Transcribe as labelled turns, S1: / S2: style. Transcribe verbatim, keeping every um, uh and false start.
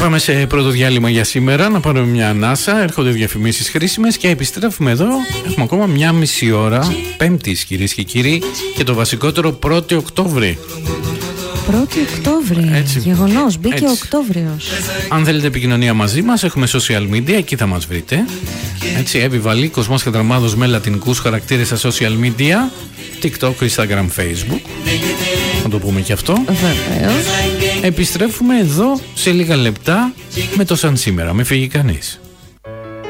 S1: Πάμε σε πρώτο διάλειμμα για σήμερα, να πάρουμε μια ανάσα. Έρχονται διαφημίσεις χρήσιμες και επιστρέφουμε εδώ. Έχουμε ακόμα μια μισή ώρα, Πέμπτης κυρίες και κύριοι, και το βασικότερο πρώτη Οκτώβρη.
S2: πρώτη Οκτώβρη, γεγονός, μπήκε ο Οκτώβριος.
S1: Αν θέλετε επικοινωνία μαζί μας, έχουμε social media, εκεί θα μας βρείτε. Έτσι, Εύη Κοσμάς Κατραμάδος με λατινικούς χαρακτήρες στα social media, TikTok, Instagram, Facebook. Να το πούμε και αυτό.
S2: Βεβαίως.
S1: Επιστρέφουμε εδώ σε λίγα λεπτά με το Σαν Σήμερα. Μην φύγει κανείς.